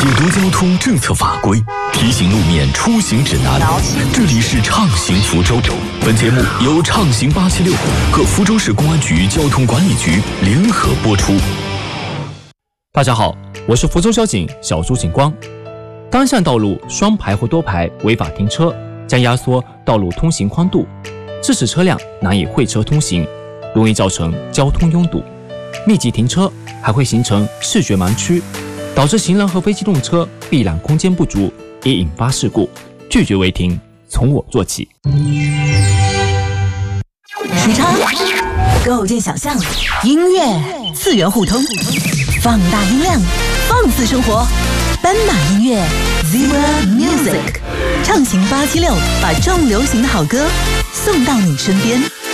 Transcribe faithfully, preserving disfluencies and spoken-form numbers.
解读交通政策法规，提醒路面出行指南。这里是畅行福州。本节目由畅行八七六和福州市公安局交通管理局联合播出。 大家好，我是福州交警小朱警官。单向道路双排或多排违法停车，将压缩道路通行宽度，致使车辆难以会车通行，容易造成交通拥堵、密集停车，还会形成视觉盲区，导致行人和非机动车避览空间不足，也引发事故。拒绝违停，从我做起。 时差构建想象，音乐次元互通，放大音量，放肆生活。斑马音乐 Zebra Music， 畅行八七六，把重流行的好歌送到你身边。